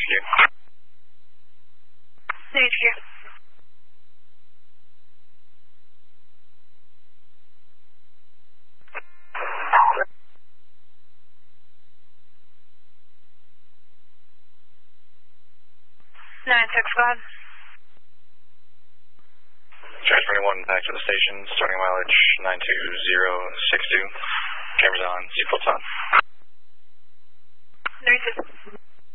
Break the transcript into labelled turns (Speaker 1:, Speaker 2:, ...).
Speaker 1: HQ.
Speaker 2: HQ. Nine six five.
Speaker 1: Transferring 1 back to the station, starting mileage 92062. Cameras on, seatbelts on.
Speaker 2: 36.